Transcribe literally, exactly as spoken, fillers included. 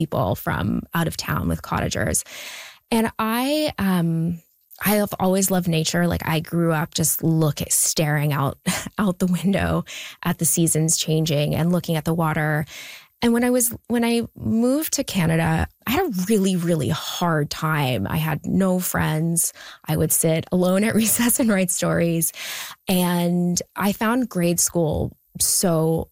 people from out of town with cottagers. And I, um, I have always loved nature. Like I grew up just look at staring out, out the window at the seasons changing and looking at the water. And when I was, when I moved to Canada, I had a really, really hard time. I had no friends. I would sit alone at recess and write stories. And I found grade school so